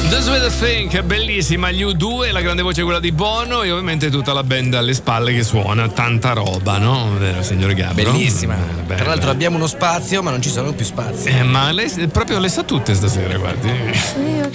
The Sweet Thing, che è bellissima, gli U2, la grande voce è quella di Bono e ovviamente tutta la band alle spalle che suona tanta roba, no? Vero, signor Gabriel? Bellissima. Tra l'altro abbiamo uno spazio, ma non ci sono più spazi. Ma lei proprio le sa tutte stasera, guardi.